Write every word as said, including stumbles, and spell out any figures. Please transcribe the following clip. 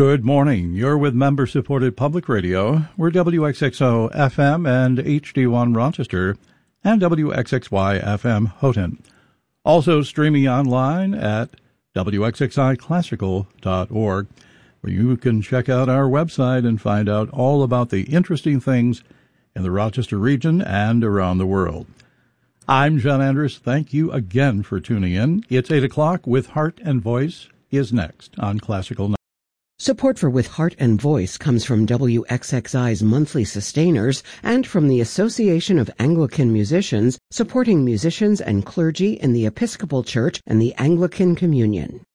Good morning. You're with member-supported public radio. We're W X X O F M and H D one Rochester and W X X Y F M Houghton. Also streaming online at W X X I classical dot org, where you can check out our website and find out all about the interesting things in the Rochester region and around the world. I'm John Andrus. Thank you again for tuning in. It's eight o'clock. With Heart and Voice is next on Classical Night. Support for With Heart and Voice comes from W X X I's monthly sustainers and from the Association of Anglican Musicians, supporting musicians and clergy in the Episcopal Church and the Anglican Communion.